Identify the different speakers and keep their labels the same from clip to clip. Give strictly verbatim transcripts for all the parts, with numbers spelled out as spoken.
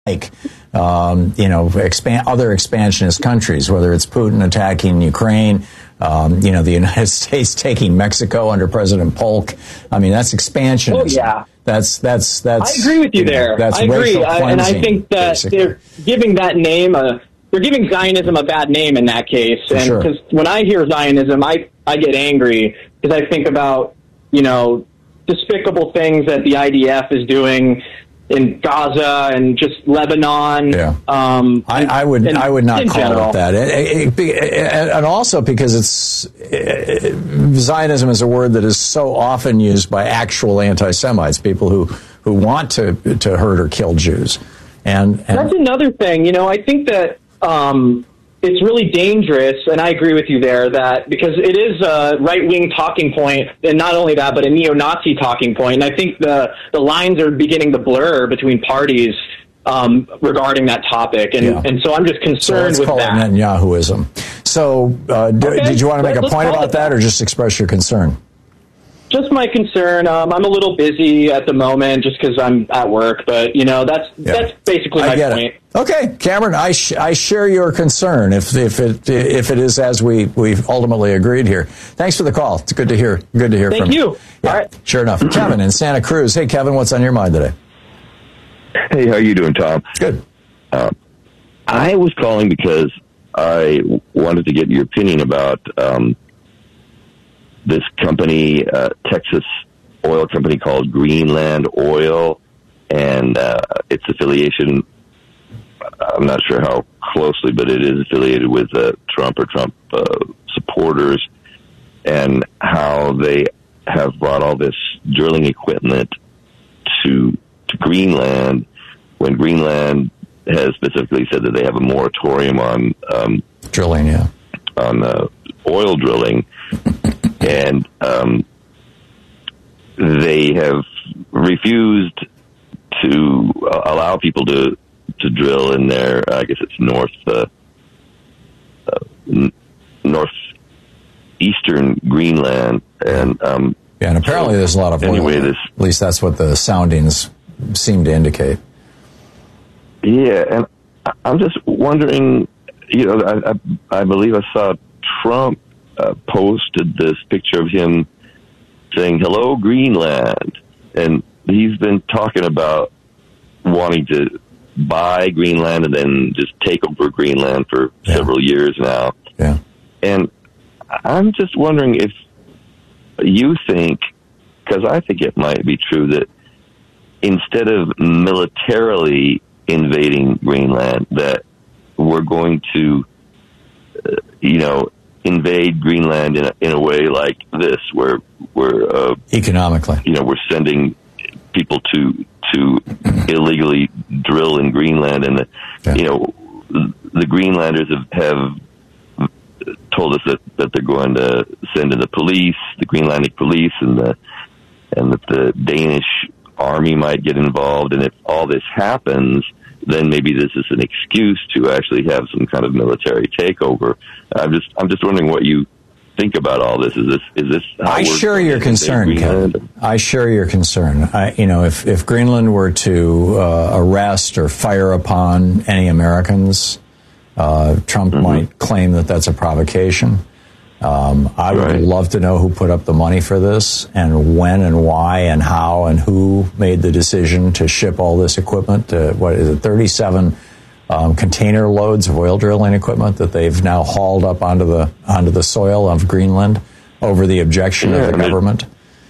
Speaker 1: like, um, you know, expand other expansionist countries, whether it's Putin attacking Ukraine, um, you know, the United States taking Mexico under President Polk. I mean, that's expansionism.
Speaker 2: Oh, yeah.
Speaker 1: That's, that's, that's.
Speaker 2: I agree with you, you there.
Speaker 1: Know, that's
Speaker 2: I agree.
Speaker 1: racial cleansing,
Speaker 2: I, and I think that
Speaker 1: basically.
Speaker 2: They're giving that name a, they're giving Zionism a bad name in that case.
Speaker 1: For
Speaker 2: and
Speaker 1: sure.
Speaker 2: Because when I hear Zionism, I, I get angry because I think about, you know, despicable things that the I D F is doing in Gaza and just Lebanon.
Speaker 1: Yeah.
Speaker 2: Um,
Speaker 1: I, I would
Speaker 2: in,
Speaker 1: I would not call
Speaker 2: general.
Speaker 1: it that. It, it, it, and also because it's it, Zionism is a word that is so often used by actual anti-Semites, people who, who want to to hurt or kill Jews. And, and
Speaker 2: that's another thing. You know, I think that um, it's really dangerous, and I agree with you there, that because it is a right-wing talking point, and not only that, but a neo-Nazi talking point. And I think the, the lines are beginning to blur between parties um, regarding that topic. And,
Speaker 1: yeah.
Speaker 2: and so I'm just concerned
Speaker 1: so let's
Speaker 2: with
Speaker 1: call
Speaker 2: that.
Speaker 1: it Netanyahuism. So uh, d-
Speaker 2: okay.
Speaker 1: did you want to make
Speaker 2: Let's,
Speaker 1: a point
Speaker 2: let's
Speaker 1: about that, or just express your concern?
Speaker 2: Just my concern. Um, I'm a little busy at the moment just because I'm at work, but you know that's
Speaker 1: yeah.
Speaker 2: that's basically
Speaker 1: I
Speaker 2: my
Speaker 1: get
Speaker 2: point.
Speaker 1: It. Okay, Cameron, I sh- I share your concern if if it if it is as we we've ultimately agreed here. Thanks for the call. It's good to hear. Good to hear
Speaker 2: Thank
Speaker 1: from
Speaker 2: you.
Speaker 1: Yeah,
Speaker 2: All right.
Speaker 1: Sure enough, Kevin in Santa Cruz. Hey, Kevin, what's on your mind today?
Speaker 3: Hey, how you doing, Tom?
Speaker 1: Good.
Speaker 3: Uh, I was calling because I wanted to get your opinion about um, this company, uh, Texas oil company called Greenland Oil, and uh, its affiliation. I'm not sure how closely, but it is affiliated with uh, Trump or Trump uh, supporters, and how they have brought all this drilling equipment to to Greenland, when Greenland has specifically said that they have a moratorium on um,
Speaker 1: drilling, yeah,
Speaker 3: on uh, oil drilling, and um, they have refused to uh, allow people to to drill in their, I guess it's north uh, uh, n- northeastern Greenland, and um,
Speaker 1: yeah, and apparently
Speaker 3: so
Speaker 1: there's a lot of oil.
Speaker 3: anyway, this
Speaker 1: At least that's what the soundings seem to indicate.
Speaker 3: Yeah, and I'm just wondering, you know, I, I, I believe I saw Trump uh, posted this picture of him saying, hello, Greenland. And he's been talking about wanting to buy Greenland and then just take over Greenland for
Speaker 1: yeah.
Speaker 3: several years now.
Speaker 1: Yeah.
Speaker 3: And I'm just wondering if you think, because I think it might be true, that instead of militarily invading Greenland, that we're going to, uh, you know, invade Greenland in a, in a way like this, where we're uh,
Speaker 1: economically,
Speaker 3: you know, we're sending people to to illegally drill in Greenland, and the, yeah. you know, the Greenlanders have, have told us that, that they're going to send in the police, the Greenlandic police, and the and that the Danish army might get involved. And if all this happens, then maybe this is an excuse to actually have some kind of military takeover. I'm just, I'm just wondering what you think about all this. Is this, is this? How
Speaker 1: I share your concern, Kevin. I share your concern. I, you know, if if Greenland were to uh, arrest or fire upon any Americans, uh, Trump mm-hmm. might claim that that's a provocation. Um, I would right. love to know who put up the money for this, and when and why and how, and who made the decision to ship all this equipment. To, what is it, thirty-seven um, container loads of oil drilling equipment that they've now hauled up onto the onto the soil of Greenland over the objection
Speaker 3: yeah,
Speaker 1: of the government.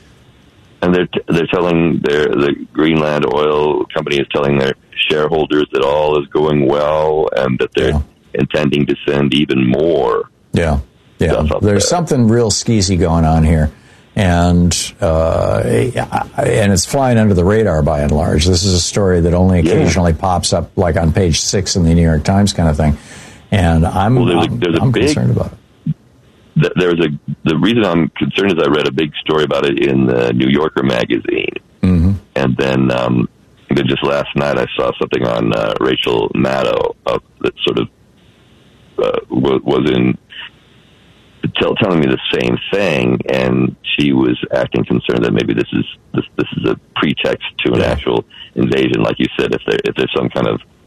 Speaker 3: And they're t- they're telling their the Greenland Oil Company is telling their shareholders that all is going well, and that they're yeah. intending to send even more.
Speaker 1: Yeah. Yeah, there's
Speaker 3: there.
Speaker 1: something real skeezy going on here, and uh, and it's flying under the radar by and large. This is a story that only occasionally yeah. pops up, like on page six in the New York Times kind of thing, and I'm,
Speaker 3: well, there's
Speaker 1: I'm,
Speaker 3: a, there's a
Speaker 1: I'm
Speaker 3: big,
Speaker 1: concerned about it.
Speaker 3: There's a the reason I'm concerned is I read a big story about it in the New Yorker magazine,
Speaker 1: mm-hmm.
Speaker 3: and then um, and then just last night I saw something on uh, Rachel Maddow uh, that sort of uh, was, was in. Tell, telling me the same thing, and she was acting concerned that maybe this is this this is a pretext to an
Speaker 1: yeah.
Speaker 3: actual invasion. Like you said, if there if there's some kind of